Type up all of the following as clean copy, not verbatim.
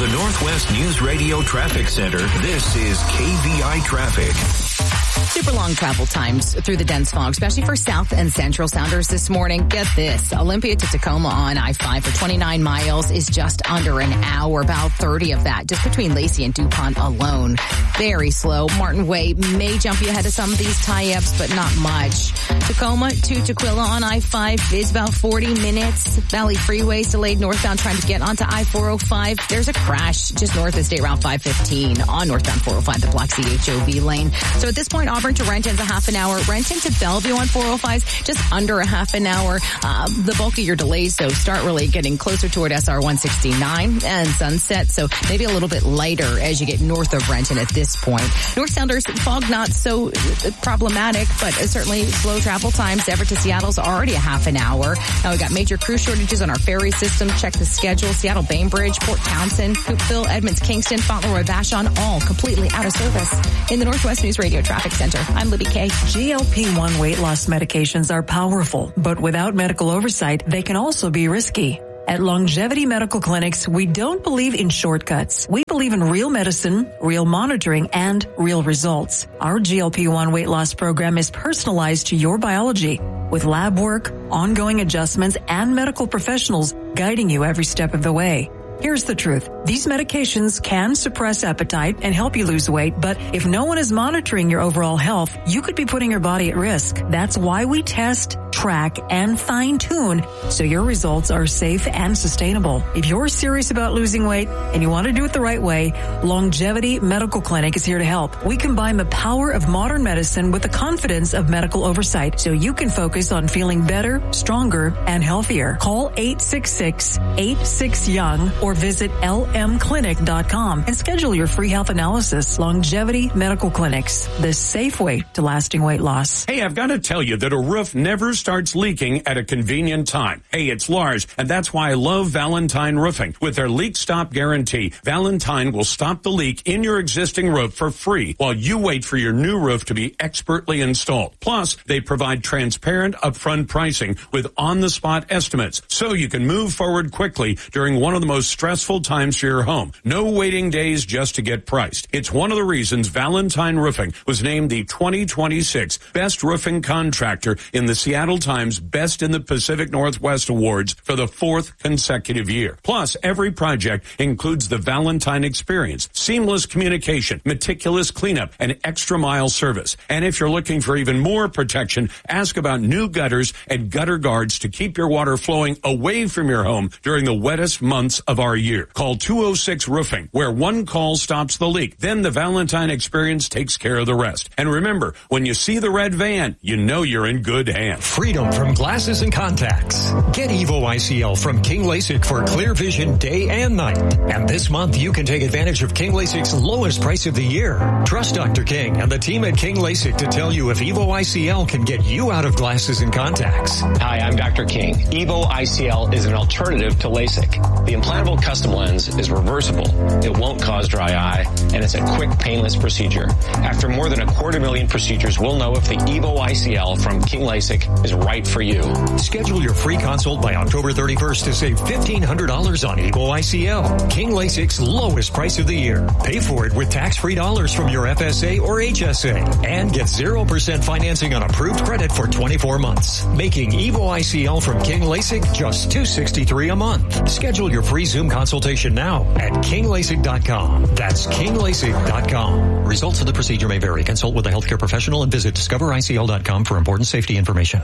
the Northwest News Radio Traffic Center, this is KVI Traffic. Super long travel times through the dense fog, especially for south and central sounders this morning. Get this. Olympia to Tacoma on I-5 for 29 miles is just under an hour, about 30 of that, just between Lacey and DuPont alone. Very slow. Martin Way may jump you ahead of some of these tie-ups, but not much. Tacoma to Tukwila on I-5 is about 40 minutes. Valley Freeway delayed northbound trying to get onto I-405. There's a crash just north of State Route 515 on northbound 405, the Black Sea HOV lane. So at this point, Auburn to Renton's a half an hour. Renton to Bellevue on 405 is just under a half an hour. The bulk of your delays, so start really getting closer toward SR 169 and Sunset. So maybe a little bit lighter as you get north of Renton at this point. North Sounders, fog not so problematic, but certainly slow travel times. Everett to Seattle's already a half an hour. Now we got major crew shortages on our ferry system. Check the schedule. Seattle Bainbridge, Port Townsend, Coopville, Edmonds, Kingston, Fauntleroy, Vashon, all completely out of service. In the Northwest News Radio Traffic Center, I'm Libby Kay. GLP-1 weight loss medications are powerful, but without medical oversight, they can also be risky. At Longevity Medical Clinics, we don't believe in shortcuts. We believe in real medicine, real monitoring, and real results. Our GLP-1 weight loss program is personalized to your biology with lab work, ongoing adjustments, and medical professionals guiding you every step of the way. Here's the truth. These medications can suppress appetite and help you lose weight, but if no one is monitoring your overall health, you could be putting your body at risk. That's why we test, track, and fine-tune so your results are safe and sustainable. If you're serious about losing weight and you want to do it the right way, Longevity Medical Clinic is here to help. We combine the power of modern medicine with the confidence of medical oversight so you can focus on feeling better, stronger, and healthier. Call 866-86-YOUNG or visit lmclinic.com and schedule your free health analysis. Longevity Medical Clinics, the safe way to lasting weight loss. Hey, I've got to tell you that a roof never starts leaking at a convenient time. Hey, it's Lars, and that's why I love Valentine Roofing. With their leak stop guarantee, Valentine will stop the leak in your existing roof for free while you wait for your new roof to be expertly installed. Plus, they provide transparent upfront pricing with on-the-spot estimates so you can move forward quickly during one of the most stressful times for your home. No waiting days just to get priced. It's one of the reasons Valentine Roofing was named the 2026 Best Roofing Contractor in the Seattle Times Best in the Pacific Northwest Awards for the 4th consecutive year. Plus, every project includes the Valentine experience, seamless communication, meticulous cleanup, and extra mile service. And if you're looking for even more protection, ask about new gutters and gutter guards to keep your water flowing away from your home during the wettest months of our year. Call 206 Roofing, where one call stops the leak. Then the Valentine experience takes care of the rest. And remember, when you see the red van, you know you're in good hands. Freedom from glasses and contacts. Get Evo ICL from King LASIK for clear vision day and night. And this month, you can take advantage of King LASIK's lowest price of the year. Trust Dr. King and the team at King LASIK to tell you if Evo ICL can get you out of glasses and contacts. Hi, I'm Dr. King. Evo ICL is an alternative to LASIK. The implantable custom lens is reversible. It won't cause dry eye, and it's a quick, painless procedure. After more than 250,000 procedures, we'll know if the Evo ICL from King LASIK is right for you. Schedule your free consult by October 31st to save $1,500 on Evo ICL. King LASIK's lowest price of the year. Pay for it with tax-free dollars from your FSA or HSA. And get 0% financing on approved credit for 24 months. Making Evo ICL from King LASIK just $263 a month. Schedule your free Zoom consultation now at KingLASIK.com. That's KingLASIK.com. Results of the procedure may vary. Consult with a healthcare professional and visit DiscoverICL.com for important safety information.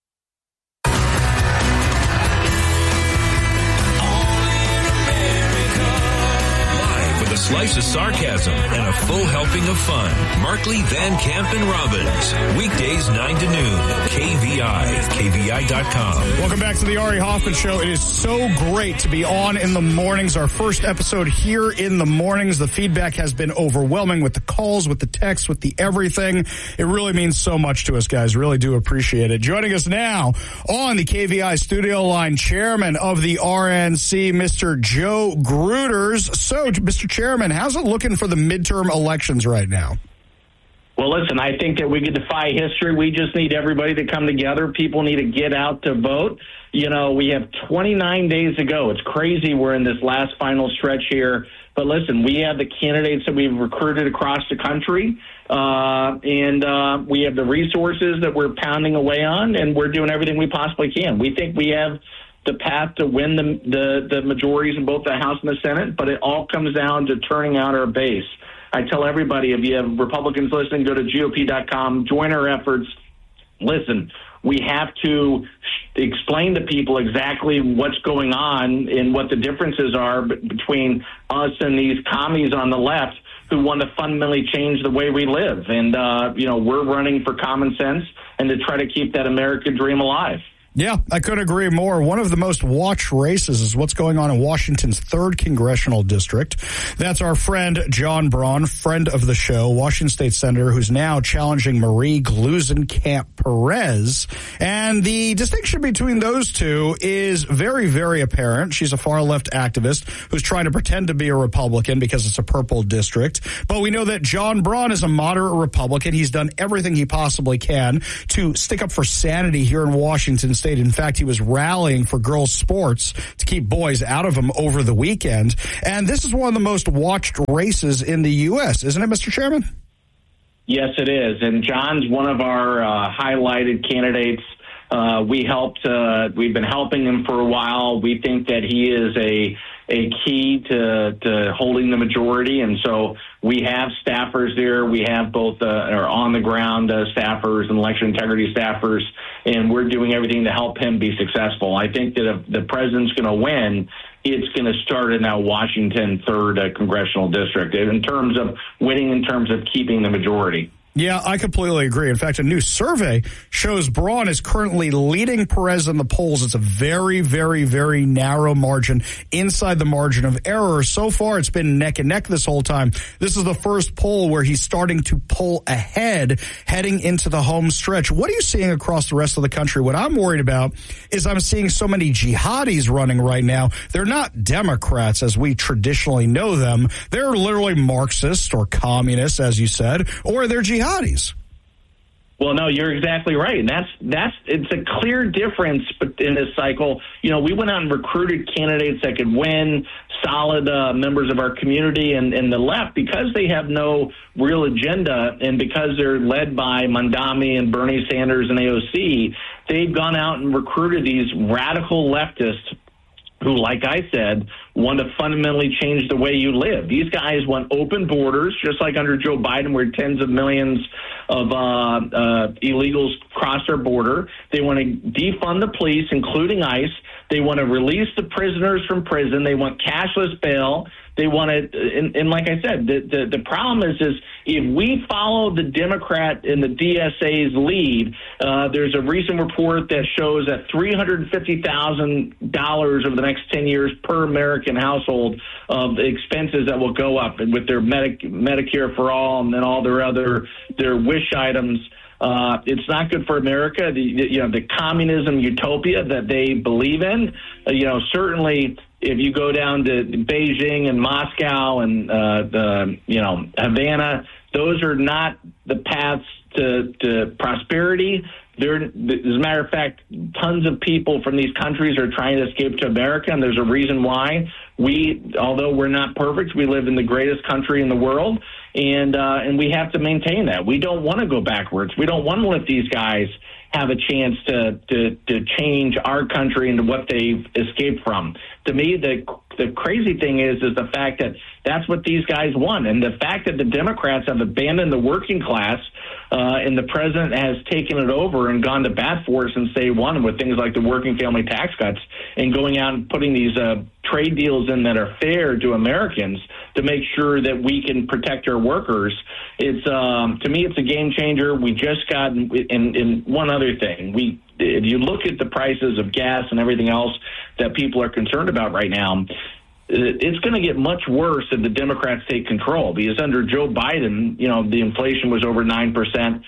Slice of sarcasm and a full helping of fun. Markley, Van Camp, and Robbins. Weekdays 9 to noon. KVI. KVI.com. Welcome back to the Ari Hoffman Show. It is so great to be on in the mornings. Our first episode here in the mornings. The feedback has been overwhelming with the calls, with the texts, with the everything. It really means so much to us, guys. Really do appreciate it. Joining us now on the KVI studio line, chairman of the RNC, Mr. Joe Gruters. So, Mr. Chairman, how's it looking for the midterm elections right now? Well, listen, I think that we could defy history. We just need everybody to come together. People need to get out to vote. You know, we have 29 days to go. It's crazy. We're in this last final stretch here. But listen, we have the candidates that we've recruited across the country, and we have the resources that we're pounding away on, and we're doing everything we possibly can. We think we have the path to win the majorities in both the House and the Senate, but it all comes down to turning out our base. I tell everybody, if you have Republicans listening, go to GOP.com, join our efforts. Listen, we have to explain to people exactly what's going on and what the differences are between us and these commies on the left who want to fundamentally change the way we live. And, we're running for common sense and to try to keep that American dream alive. Yeah, I couldn't agree more. One of the most watched races is what's going on in Washington's 3rd Congressional District. That's our friend John Braun, friend of the show, Washington State Senator, who's now challenging Marie Gluesenkamp-Perez. And the distinction between those two is very, very apparent. She's a far-left activist who's trying to pretend to be a Republican because it's a purple district. But we know that John Braun is a moderate Republican. He's done everything he possibly can to stick up for sanity here in Washington State. In fact, he was rallying for girls' sports to keep boys out of them over the weekend. And this is one of the most watched races in the U.S., isn't it, Mr. Chairman? Yes, it is. And John's one of our highlighted candidates. We've been helping him for a while. We think that he is a key to holding the majority. And so we have staffers there. We have both our on-the-ground staffers and election integrity staffers, and we're doing everything to help him be successful. I think that if the president's going to win, it's going to start in that Washington 3rd Congressional District in terms of winning, in terms of keeping the majority. Yeah, I completely agree. In fact, a new survey shows Braun is currently leading Perez in the polls. It's a very, very, very narrow margin inside the margin of error. So far, it's been neck and neck this whole time. This is the first poll where he's starting to pull ahead heading into the home stretch. What are you seeing across the rest of the country? What I'm worried about is I'm seeing so many jihadis running right now. They're not Democrats as we traditionally know them. They're literally Marxists or communists, as you said, or they're jihadis. Well, no, you're exactly right. And it's a clear difference in this cycle. We went out and recruited candidates that could win, solid members of our community, and the left, because they have no real agenda and because they're led by Mamdani and Bernie Sanders and AOC, they've gone out and recruited these radical leftists who, like I said, want to fundamentally change the way you live. These guys want open borders, just like under Joe Biden, where tens of millions of illegals cross our border. They want to defund the police, including ICE. They want to release the prisoners from prison. They want cashless bail. They want to, and like I said, the problem is if we follow the Democrat and the DSA's lead, there's a recent report that shows that $350,000 over the next 10 years per American household of expenses that will go up, and with their Medicare for all and then all their wish items. It's not good for America. The communism utopia that they believe in. Certainly, if you go down to Beijing and Moscow and Havana, those are not the paths to prosperity. As a matter of fact, tons of people from these countries are trying to escape to America, and there's a reason why. Although we're not perfect, we live in the greatest country in the world, and we have to maintain that. We don't want to go backwards. We don't want to let these guys have a chance to change our country into what they've escaped from. To me, the crazy thing is the fact that that's what these guys want, and the fact that the Democrats have abandoned the working class, and the president has taken it over and gone to bat for us since day one with things like the working family tax cuts and going out and putting these trade deals in that are fair to Americans to make sure that we can protect our workers. It's to me, it's a game changer. We just got, and one other thing, if you look at the prices of gas and everything else that people are concerned about right now, it's going to get much worse if the Democrats take control, because under Joe Biden, the inflation was over 9%.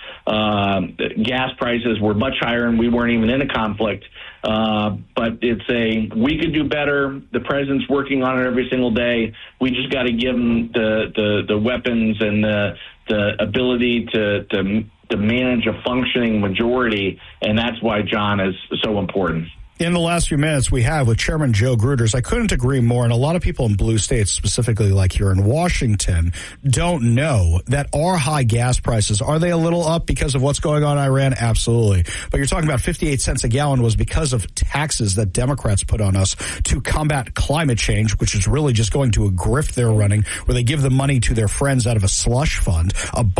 Gas prices were much higher, and we weren't even in a conflict. But we could do better. The president's working on it every single day. We just got to give him the weapons and the ability to manage a functioning majority, and that's why John is so important. In the last few minutes we have with Chairman Joe Gruters, I couldn't agree more, and a lot of people in blue states, specifically like here in Washington, don't know that our high gas prices, are they a little up because of what's going on in Iran? Absolutely. But you're talking about 58 cents a gallon was because of taxes that Democrats put on us to combat climate change, which is really just going to a grift they're running, where they give the money to their friends out of a slush fund.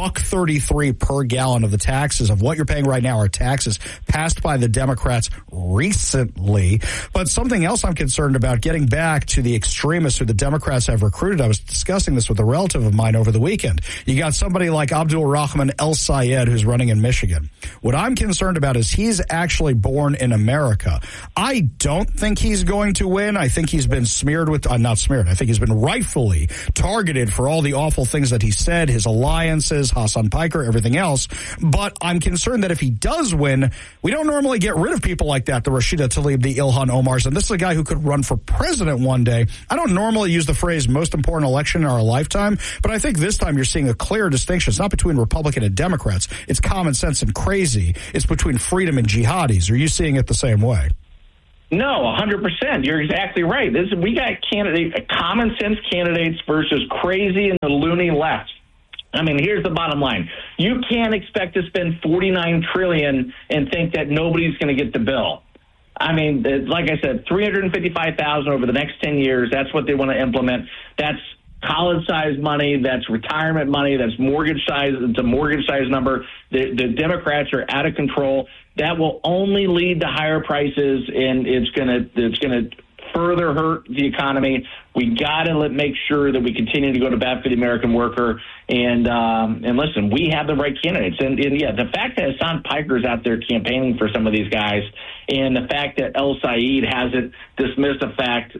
$1.33 per gallon of the taxes of what you're paying right now are taxes passed by the Democrats recently. But something else I'm concerned about, getting back to the extremists who the Democrats have recruited. I was discussing this with a relative of mine over the weekend. You got somebody like Abdul Rahman El Sayed who's running in Michigan. What I'm concerned about is he's actually born in America. I don't think he's going to win. I think he's been smeared with, not smeared, I think he's been rightfully targeted for all the awful things that he said, his alliances, Hassan Piker, everything else. But I'm concerned that if he does win, we don't normally get rid of people like that, the Rashida Tlaib, the Ilhan Omars, and this is a guy who could run for president one day. I don't normally use the phrase most important election in our lifetime, but I think this time you're seeing a clear distinction. It's not between Republican and Democrats. It's common sense and crazy. It's between freedom and jihadis. Are you seeing it the same way? No, 100%. You're exactly right. We got common sense candidates versus crazy and the loony left. I mean, here's the bottom line. You can't expect to spend $49 trillion and think that nobody's going to get the bill. I mean, like I said, $355,000 over the next 10 years. That's what they want to implement. That's college size money. That's retirement money. That's mortgage size. It's a mortgage size number. The Democrats are out of control. That will only lead to higher prices, and it's going to further hurt the economy. We got to make sure that we continue to go to bat for the American worker. And listen, we have the right candidates. And yeah, the fact that Hassan Piker is out there campaigning for some of these guys, and the fact that El Sayed hasn't dismissed the fact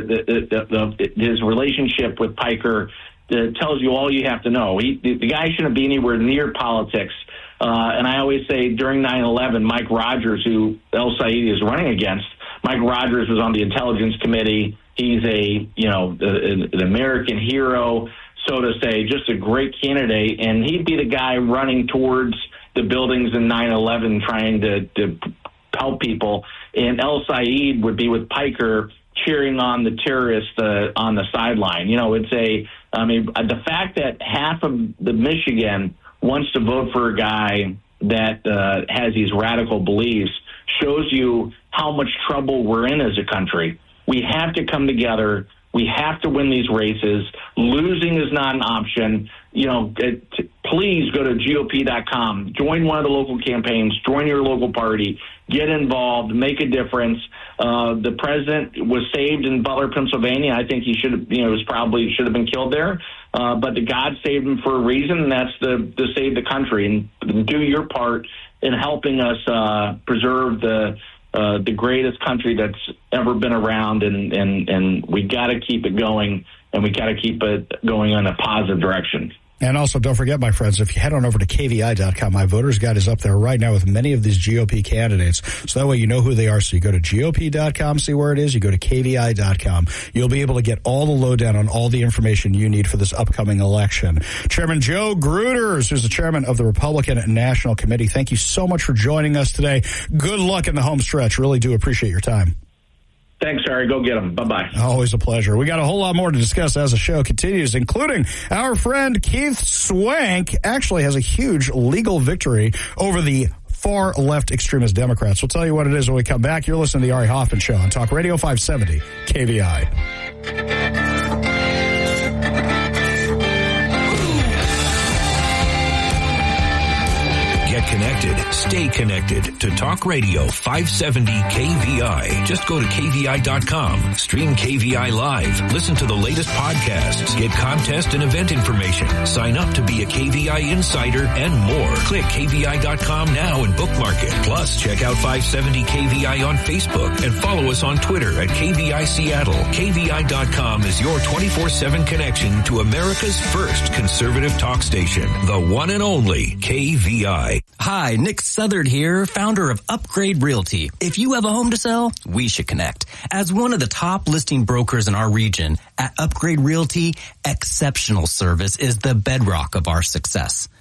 his relationship with Piker tells you all you have to know. The guy shouldn't be anywhere near politics. And I always say during 9/11, Mike Rogers, who El Sayed is running against, Mike Rogers was on the Intelligence Committee. He's an American hero, so to say, just a great candidate. And he'd be the guy running towards the buildings in 9/11 trying to help people. And El Sayed would be with Piker cheering on the terrorists on the sideline. The fact that half of the Michigan wants to vote for a guy that has these radical beliefs shows you how much trouble we're in as a country. We have to come together. We have to win these races. Losing is not an option. Please go to GOP.com. Join one of the local campaigns. Join your local party. Get involved. Make a difference. The president was saved in Butler, Pennsylvania. I think he should have, should have been killed there. But the God saved him for a reason, and that's to save the country and do your part in helping us preserve the greatest country that's ever been around, and we got to keep it going, and we got to keep it going in a positive direction. And also, don't forget, my friends, if you head on over to KVI.com, my voters guide is up there right now with many of these GOP candidates. So that way you know who they are. So you go to GOP.com, see where it is. You go to KVI.com. You'll be able to get all the lowdown on all the information you need for this upcoming election. Chairman Joe Gruters, who's the chairman of the Republican National Committee, thank you so much for joining us today. Good luck in the home stretch. Really do appreciate your time. Thanks, Harry. Go get them. Bye-bye. Always a pleasure. We got a whole lot more to discuss as the show continues, including our friend Keith Swank actually has a huge legal victory over the far left extremist Democrats. We'll tell you what it is when we come back. You're listening to the Ari Hoffman Show on Talk Radio 570 KVI. Connected. Stay connected to Talk Radio 570 KVI. Just go to KVI.com. Stream KVI live. Listen to the latest podcasts. Get contest and event information. Sign up to be a KVI insider and more. Click KVI.com now and bookmark it. Plus, check out 570 KVI on Facebook and follow us on Twitter at KVI Seattle. KVI.com is your 24/7 connection to America's first conservative talk station. The one and only KVI. Hi, Nick Southard here, founder of Upgrade Realty. If you have a home to sell, we should connect. As one of the top listing brokers in our region, at Upgrade Realty, exceptional service is the bedrock of our success.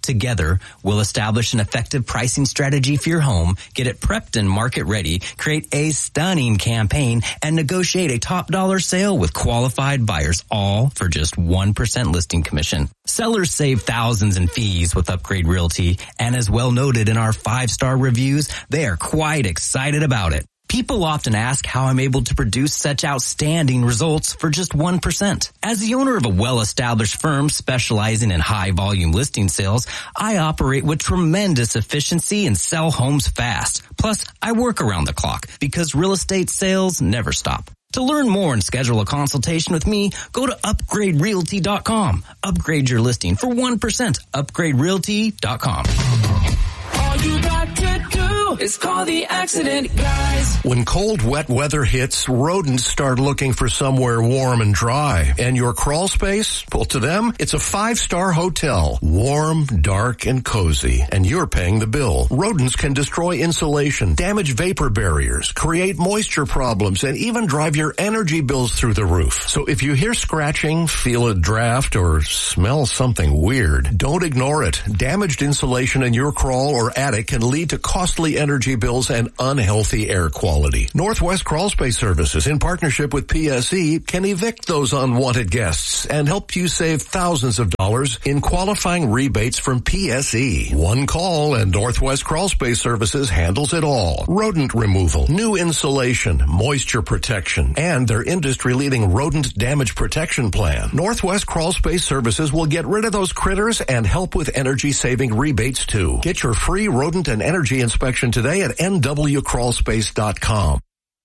Together, we'll establish an effective pricing strategy for your home, get it prepped and market ready, create a stunning campaign, and negotiate a top dollar sale with qualified buyers, all for just 1% listing commission. Sellers save thousands in fees with Upgrade Realty, and as well noted in our 5-star reviews, they are quite excited about it. People often ask how I'm able to produce such outstanding results for just 1%. As the owner of a well-established firm specializing in high-volume listing sales, I operate with tremendous efficiency and sell homes fast. Plus, I work around the clock because real estate sales never stop. To learn more and schedule a consultation with me, go to upgraderealty.com. Upgrade your listing for 1%. Upgraderealty.com. All you got to do is call the Accident Guys. When cold, wet weather hits, rodents start looking for somewhere warm and dry. And your crawl space? Well, to them, it's a 5-star hotel. Warm, dark, and cozy. And you're paying the bill. Rodents can destroy insulation, damage vapor barriers, create moisture problems, and even drive your energy bills through the roof. So if you hear scratching, feel a draft, or smell something weird, don't ignore it. Damaged insulation in your crawl or attic can lead to costly energy bills and unhealthy air quality. Northwest Crawl Space Services, in partnership with PSE, can evict those unwanted guests and help you save thousands of dollars in qualifying rebates from PSE. One call and Northwest Crawl Space Services handles it all. Rodent removal, new insulation, moisture protection, and their industry-leading rodent damage protection plan. Northwest Crawl Space Services will get rid of those critters and help with energy-saving rebates too. Get your free rodent and energy inspection today at nwcrawlspace.com.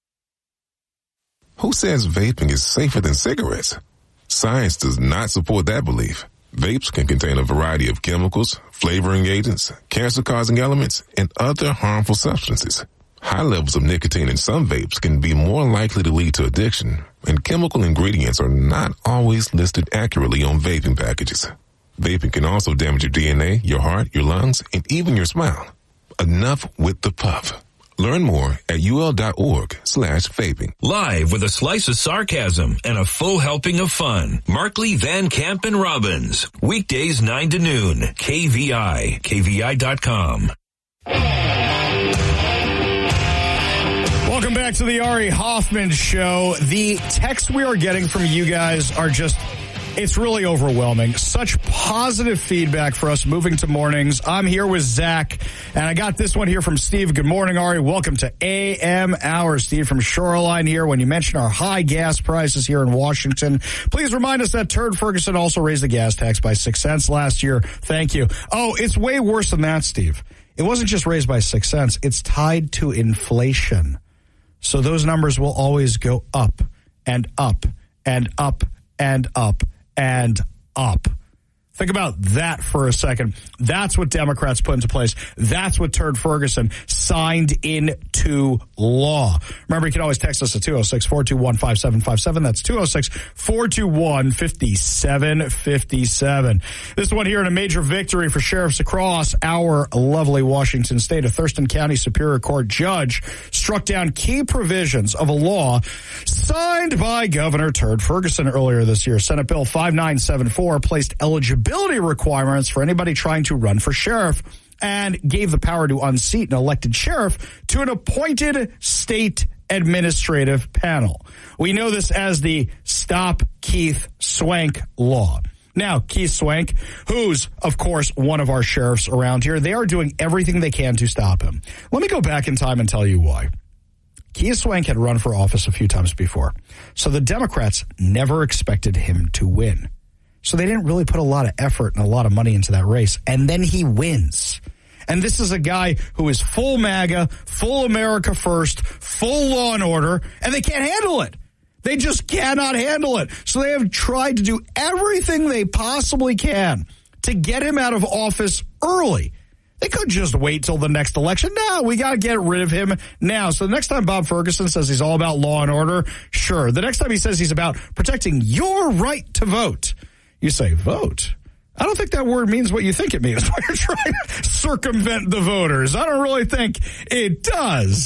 Who says vaping is safer than cigarettes? Science does not support that belief. Vapes can contain a variety of chemicals, flavoring agents, cancer-causing elements, and other harmful substances. High levels of nicotine in some vapes can be more likely to lead to addiction, and chemical ingredients are not always listed accurately on vaping packages. Vaping can also damage your DNA, your heart, your lungs, and even your smile. Enough with the puff. Learn more at ul.org/vaping. Live with a slice of sarcasm and a full helping of fun. Markley, Van Camp, and Robbins. Weekdays 9 to noon. KVI. KVI.com. Welcome back to the Ari Hoffman Show. The texts we are getting from you guys are just... it's really overwhelming. Such positive feedback for us moving to mornings. I'm here with Zach, and I got this one here from Steve. Good morning, Ari. Welcome to AM Hour. Steve from Shoreline here. When you mention our high gas prices here in Washington, please remind us that Turd Ferguson also raised the gas tax by 6 cents last year. Thank you. Oh, it's way worse than that, Steve. It wasn't just raised by 6 cents. It's tied to inflation. So those numbers will always go up and up and up and up and up. Think about that for a second. That's what Democrats put into place. That's what Turd Ferguson signed into law. Remember, you can always text us at 206-421-5757. That's 206-421-5757. This one here in a major victory for sheriffs across our lovely Washington state. A Thurston County Superior Court judge struck down key provisions of a law signed by Governor Turd Ferguson earlier this year. Senate Bill 5974 placed eligibility requirements for anybody trying to run for sheriff and gave the power to unseat an elected sheriff to an appointed state administrative panel. We know this as the Stop Keith Swank law. Now, Keith Swank, who's, of course, one of our sheriffs around here, they are doing everything they can to stop him. Let me go back in time and tell you why. Keith Swank had run for office a few times before, so the Democrats never expected him to win. So they didn't really put a lot of effort and a lot of money into that race. And then he wins. And this is a guy who is full MAGA, full America first, full law and order, and they can't handle it. They just cannot handle it. So they have tried to do everything they possibly can to get him out of office early. They could just wait till the next election. No, we got to get rid of him now. So the next time Bob Ferguson says he's all about law and order, sure. The next time he says he's about protecting your right to vote, you say, vote? I don't think that word means what you think it means when you're trying to circumvent the voters. I don't really think it does.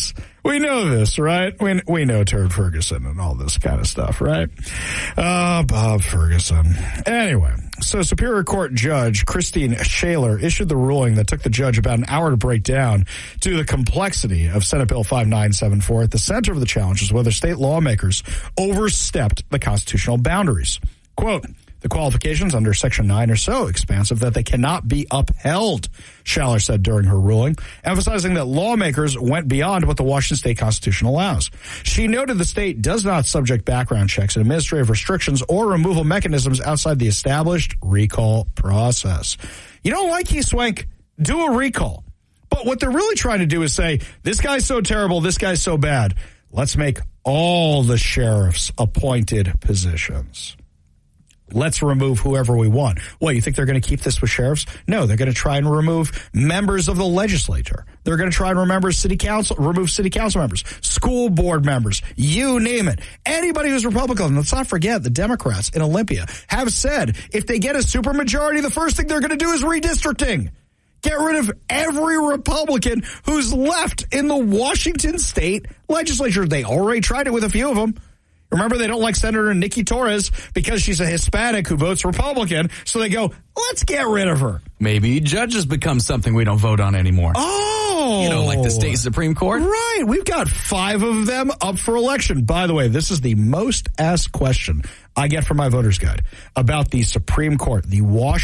We know this, right? We know Turd Ferguson and all this kind of stuff, right? Bob Ferguson. Anyway, so Superior Court Judge Christine Shaler issued the ruling that took the judge about an hour to break down due to the complexity of Senate Bill 5974. At the center of the challenge is whether state lawmakers overstepped the constitutional boundaries. Quote, the qualifications under Section 9 are so expansive that they cannot be upheld, Shaler said during her ruling, emphasizing that lawmakers went beyond what the Washington state constitution allows. She noted the state does not subject background checks and administrative restrictions or removal mechanisms outside the established recall process. You don't like Keith Swank? Do a recall. But what they're really trying to do is say, this guy's so terrible, this guy's so bad. Let's make all the sheriffs appointed positions. Let's remove whoever we want. What, you think they're going to keep this with sheriffs? No, they're going to try and remove members of the legislature. They're going to try and remove city council members, school board members, you name it. Anybody who's Republican. Let's not forget the Democrats in Olympia have said if they get a supermajority, the first thing they're going to do is redistricting. Get rid of every Republican who's left in the Washington state legislature. They already tried it with a few of them. Remember, they don't like Senator Nikki Torres because she's a Hispanic who votes Republican. So they go, let's get rid of her. Maybe judges become something we don't vote on anymore. Oh. You know, like the state Supreme Court. Right. We've got 5 of them up for election. By the way, this is the most asked question I get from my voter's guide about the Supreme Court, the Washington